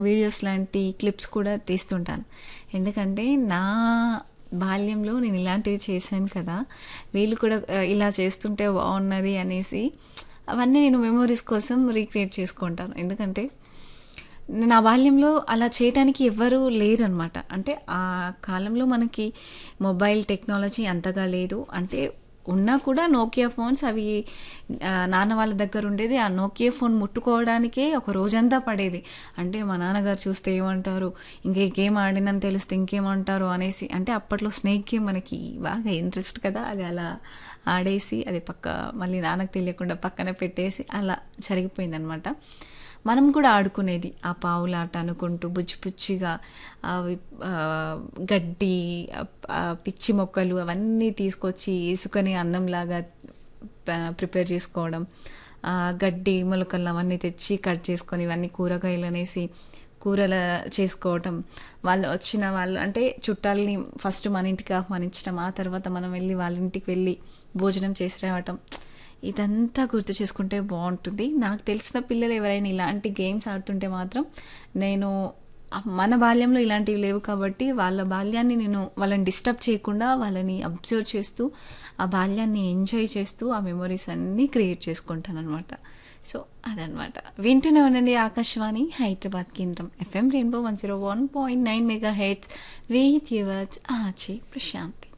Videos లాంటి clips కూడా తీస్తుంటాను. ఎందుకంటే నా బాల్యంలో నేను ఇలాంటివి చేశాను కదా! వీళ్ళు కూడా ఇలా చేస్తుంటే బాగున్నది అనేసి అవన్నీ నేను మెమోరీస్ కోసం రీక్రియేట్ చేసుకుంటాను. ఎందుకంటే నా బాల్యంలో అలా చేయటానికి ఎవ్వరూ లేరనమాట. అంటే ఆ కాలంలో మనకి మొబైల్ టెక్నాలజీ అంతగా లేదు. అంటే ఉన్నా కూడా నోకియా ఫోన్స్ అవి నాన్న వాళ్ళ దగ్గర ఉండేది. ఆ నోకియా ఫోన్ ముట్టుకోవడానికే ఒక రోజంతా పడేది. అంటే మా నాన్నగారు చూస్తే ఏమంటారు, ఇంకా ఈ గేమ్ ఆడినని తెలిస్తే ఇంకేమంటారు అనేసి. అంటే అప్పట్లో స్నేక్ గేమ్ మనకి బాగా ఇంట్రెస్ట్ కదా, అది అలా ఆడేసి అది మళ్ళీ నాన్నకు తెలియకుండా పక్కన పెట్టేసి అలా జరిగిపోయిందనమాట. మనం కూడా ఆడుకునేది ఆ పావులాట అనుకుంటూ బుచ్చి బుచ్చిగా అవి గడ్డి, పిచ్చి మొక్కలు అవన్నీ తీసుకొచ్చి ఇసుకని అన్నంలాగా ప్రిపేర్ చేసుకోవడం, గడ్డి మొలకలు అవన్నీ తెచ్చి కట్ చేసుకొని ఇవన్నీ కూరగాయలు అనేసి కూరల చేసుకోవటం, వచ్చిన వాళ్ళు అంటే చుట్టాలని ఫస్ట్ మన ఇంటికి ఆహ్వానించడం, ఆ తర్వాత మనం వెళ్ళి వాళ్ళ ఇంటికి వెళ్ళి భోజనం చేసి రావటం, ఇదంతా గుర్తు చేసుకుంటే బాగుంటుంది. నాకు తెలిసిన పిల్లలు ఎవరైనా ఇలాంటి గేమ్స్ ఆడుతుంటే మాత్రం నేను మన బాల్యంలో ఇలాంటివి లేవు కాబట్టి వాళ్ళ బాల్యాన్ని నేను వాళ్ళని డిస్టర్బ్ చేయకుండా వాళ్ళని అబ్జర్వ్ చేస్తూ ఆ బాల్యాన్ని ఎంజాయ్ చేస్తూ ఆ మెమొరీస్ అన్నీ క్రియేట్ చేసుకుంటాను అనమాట. సో అదనమాట. వింటూనే ఉండండి ఆకాశవాణి హైదరాబాద్ కేంద్రం FM rainbow 101.9 mega hertz with yours RJ Prashanti.